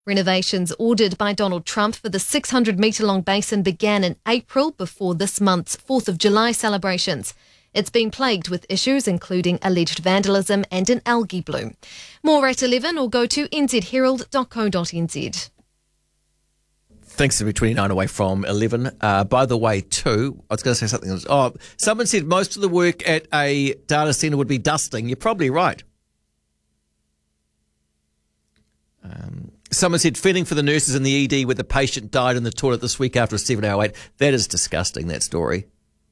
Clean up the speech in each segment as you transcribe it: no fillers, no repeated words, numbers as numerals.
Renovations ordered by Donald Trump for the 600-metre-long basin began in April before this month's 4th of July celebrations. It's been plagued with issues including alleged vandalism and an algae bloom. More at 11 or go to nzherald.co.nz. Thanks to be 29 away from 11. By the way, too, I was going to say something else. Oh, someone said most of the work at a data centre would be dusting. You're probably right. Someone said feeding for the nurses in the ED where the patient died in the toilet this week after a 7-hour wait. That is disgusting, that story.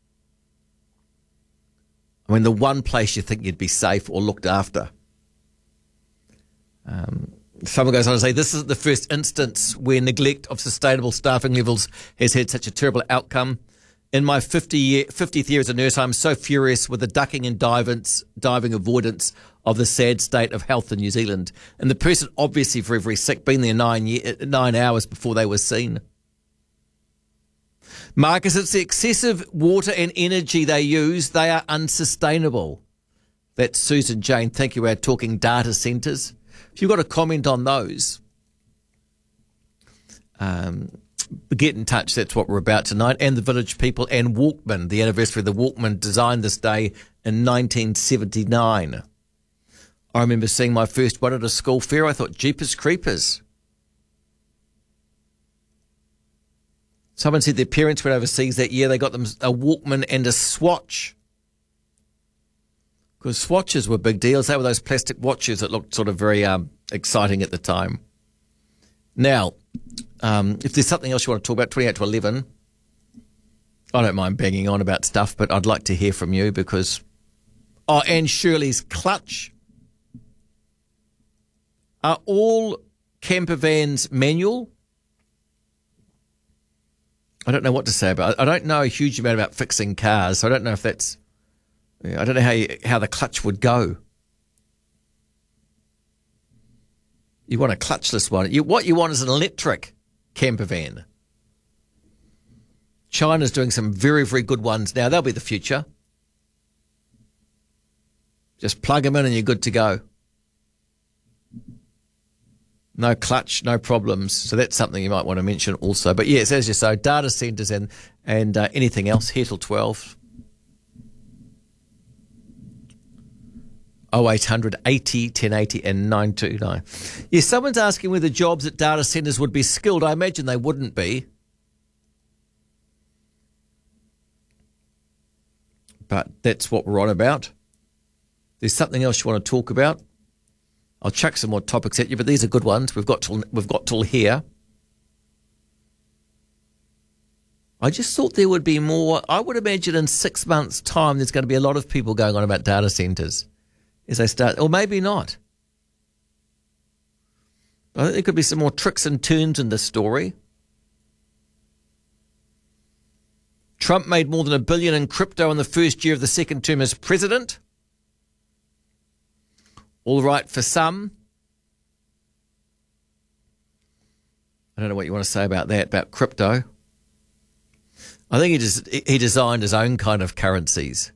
I mean, the one place you think you'd be safe or looked after. Someone goes on to say, this is the first instance where neglect of sustainable staffing levels has had such a terrible outcome. In my 50th year as a nurse, I'm so furious with the ducking and diving avoidance of the sad state of health in New Zealand. And the person obviously very, very sick, been there 9 hours before they were seen. Marcus, it's the excessive water and energy they use. They are unsustainable. That's Susan Jane. Thank you. We're talking data centres. If you've got a comment on those, get in touch. That's what we're about tonight. And the Village People and Walkman, the anniversary of the Walkman, designed this day in 1979. I remember seeing my first one at a school fair. I thought, jeepers creepers. Someone said their parents went overseas that year. They got them a Walkman and a Swatch. Because Swatches were big deals. They were those plastic watches that looked sort of very exciting at the time. Now, if there's something else you want to talk about, 28 to 11, I don't mind banging on about stuff, but I'd like to hear from you because... Oh, and Shirley's clutch. Are all camper vans manual? I don't know what to say about it. I don't know a huge amount about fixing cars, so I don't know if that's... I don't know how the clutch would go. You want a clutchless one. What you want is an electric camper van. China's doing some very, very good ones now. They'll be the future. Just plug them in and you're good to go. No clutch, no problems. So that's something you might want to mention also. But yes, as you say, data centres and anything else, here till 12. 0800 80 1080 and 929. Yes, someone's asking whether jobs at data centres would be skilled. I imagine they wouldn't be. But that's what we're on about. There's something else you want to talk about? I'll chuck some more topics at you, but these are good ones. We've got till here. I just thought there would be more. I would imagine in 6 months' time there's going to be a lot of people going on about data centres as they start, or maybe not. I think there could be some more tricks and turns in this story. Trump made more than $1 billion in crypto in the first year of the second term as president. All right for some. I don't know what you want to say about that, about crypto. I think he designed his own kind of currencies.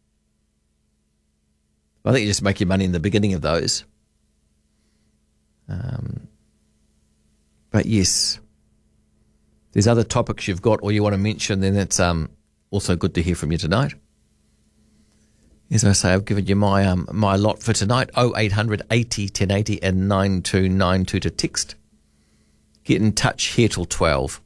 I think you just make your money in the beginning of those. But yes, if there's other topics you've got or you want to mention, then that's also good to hear from you tonight. As I say, I've given you my lot for tonight, 0800 80 1080 and 9292 to text. Get in touch here till 12.